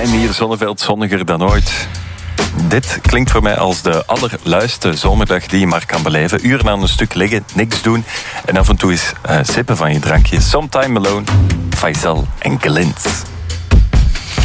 En hier Zonneveld zonniger dan ooit. Dit klinkt voor mij als de allerluiste zomerdag die je maar kan beleven. Uren aan een stuk liggen, niks doen en af en toe eens sippen van je drankje. Sometime Alone, Faisal en Glint.